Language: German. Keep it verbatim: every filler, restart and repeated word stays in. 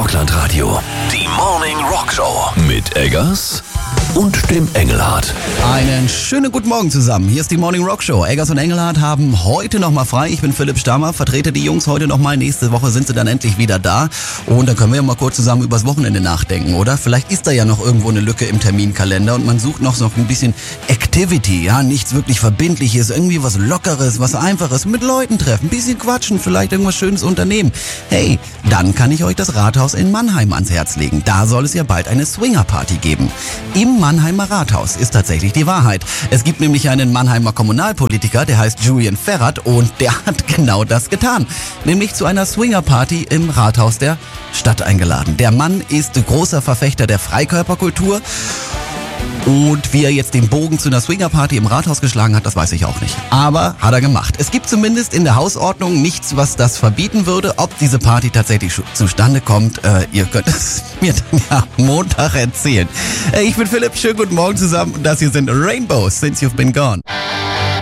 Sportlandradio. Die Morning Rock Show mit Eggers und dem Engelhardt. Einen schönen guten Morgen zusammen. Hier ist die Morning Rock Show. Eggers und Engelhardt haben heute nochmal frei. Ich bin Philipp Stammer, vertrete die Jungs heute nochmal. Nächste Woche sind sie dann endlich wieder da. Und dann können wir ja mal kurz zusammen übers Wochenende nachdenken, oder? Vielleicht ist da ja noch irgendwo eine Lücke im Terminkalender und man sucht noch so ein bisschen Activity. Ja, nichts wirklich Verbindliches, irgendwie was Lockeres, was Einfaches. Mit Leuten treffen, ein bisschen quatschen, vielleicht irgendwas Schönes unternehmen. Hey, dann kann ich euch das Rathaus in Mannheim ans Herz legen. Da soll es ja bald eine Swingerparty geben. Im Mannheimer Rathaus ist tatsächlich die Wahrheit. Es gibt nämlich einen Mannheimer Kommunalpolitiker, der heißt Julian Ferrat und der hat genau das getan. Nämlich zu einer Swingerparty im Rathaus der Stadt eingeladen. Der Mann ist großer Verfechter der Freikörperkultur. Und wie er jetzt den Bogen zu einer Swingerparty im Rathaus geschlagen hat, das weiß ich auch nicht. Aber hat er gemacht. Es gibt zumindest in der Hausordnung nichts, was das verbieten würde. Ob diese Party tatsächlich zustande kommt, äh, ihr könnt es mir dann ja Montag erzählen. Äh, ich bin Philipp, schönen guten Morgen zusammen und das hier sind Rainbows, Since You've Been Gone.